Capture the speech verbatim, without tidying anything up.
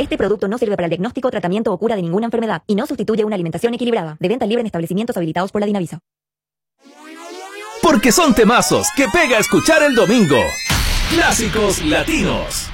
Este producto no sirve para el diagnóstico, tratamiento o cura de ninguna enfermedad y no sustituye una alimentación equilibrada. De venta libre en establecimientos habilitados por la Dinavisa. Porque son temazos que pega escuchar el domingo. Clásicos latinos.